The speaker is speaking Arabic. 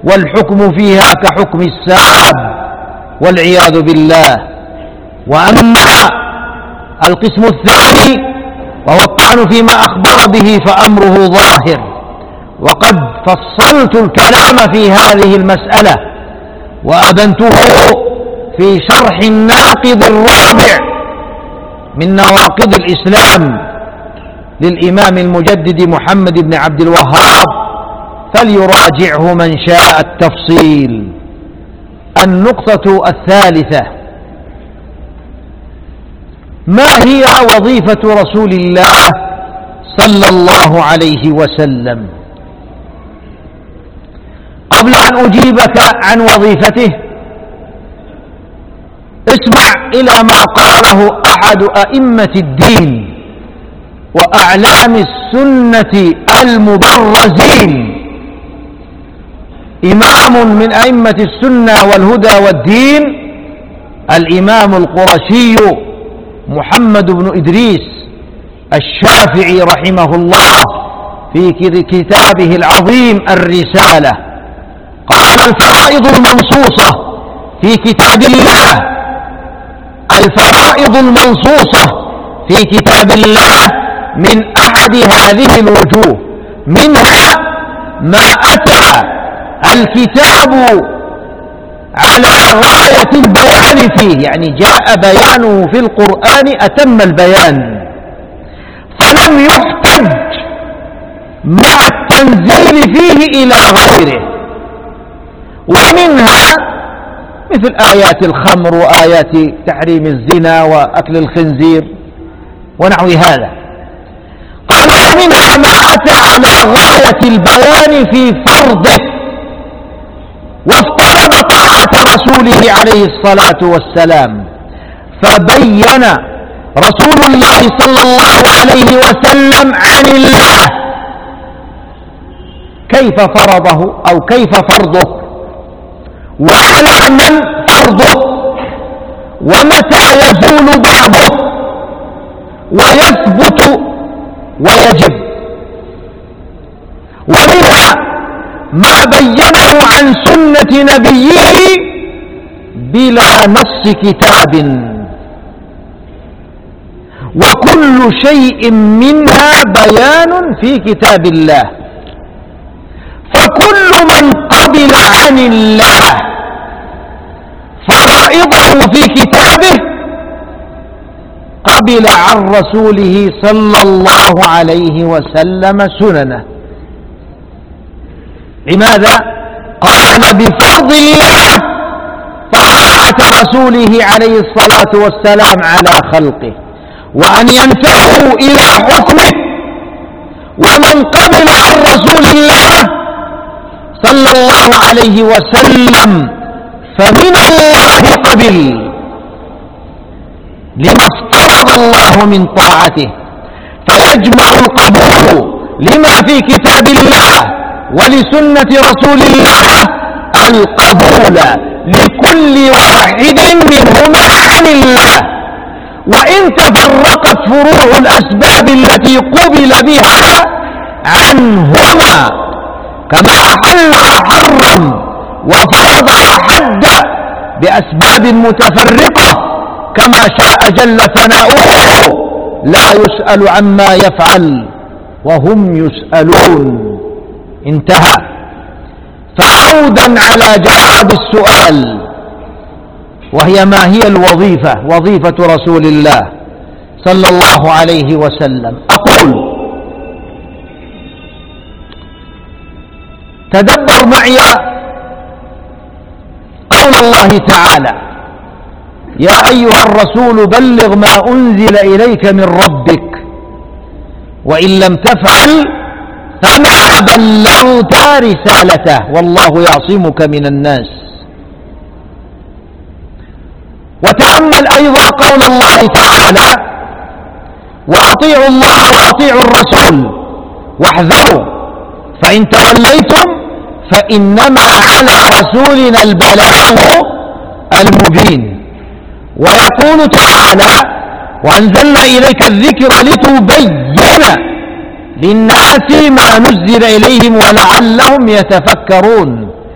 والحكم فيها كحكم الساب والعياذ بالله. وأما القسم الثاني وهو الطعن فيما أخبر به فأمره ظاهر، وقد فصلت الكلام في هذه المسألة وأبنته في شرح الناقض الرابع من نواقض الإسلام للإمام المجدد محمد بن عبد الوهاب، فليراجعه من شاء التفصيل. النقطة الثالثة: ما هي وظيفة رسول الله صلى الله عليه وسلم؟ قبل أن أجيبك عن وظيفته اسمع إلى ما قاله أحد أئمة الدين وأعلام السنة المبرزين، إمام من أئمة السنة والهدى والدين، الإمام القرشي محمد بن إدريس الشافعي رحمه الله في كتابه العظيم الرسالة، قال: الفرائض المنصوصة في كتاب الله، الفرائض المنصوصة في كتاب الله من أحد هذه الوجوه، منها ما أتى الكتاب على غاية البيان فيه، يعني جاء بيانه في القرآن أتم البيان، فلم يحتج مع التنزيل فيه إلى غيره. ومنها مثل آيات الخمر وآيات تحريم الزنا وأكل الخنزير ونحو هذا. قال: ومنها ما أتى على غاية البيان في فرضه وافترض طاعة رسوله عليه الصلاة والسلام، فبين رسول الله صلى الله عليه وسلم عن الله كيف فرضه أو كيف فرضه، وعلى من فرضه، ومتى يزول بعضه ويثبت ويجب. ومنها ما بينه عن سنة نبيه بلا نص كتاب، وكل شيء منها بيان في كتاب الله، فكل من قبل عن الله فرائضه في كتابه قبل عن رسوله صلى الله عليه وسلم سننه. لماذا؟ قال: بفرض الله طاعة رسوله عليه الصلاة والسلام على خلقه، وأن ينتهوا إلى حكمه. ومن قبل عن رسول الله صلى الله عليه وسلم فمن الله قبل لما افترض الله من طاعته، فيجمع القبول لما في كتاب الله ولسنة رسول الله القبول لكل واحد منهما عن الله، وإن تفرقت فروع الأسباب التي قبل بها عنهما، كما أحل وحرم وفرض وحد بأسباب متفرقة كما شاء جل ثناؤه، لا يسأل عما يفعل وهم يسألون. انتهى. فعودا على جواب السؤال، وهي: ما هي الوظيفة، وظيفة رسول الله صلى الله عليه وسلم؟ أقول: تدبر معي قول الله تعالى: يا أيها الرسول بلغ ما أنزل إليك من ربك وإن لم تفعل فما بلغت رسالته والله يعصمك من الناس. وتأمل أيضا قول الله تعالى: وأطيعوا الله وأطيعوا الرسول واحذروا فإن توليتم فإنما على رسولنا البلاغ المبين. ويقول تعالى: وأنزلنا إليك الذكر لتبين للناس ما نزل إليهم ولعلهم يتفكرون.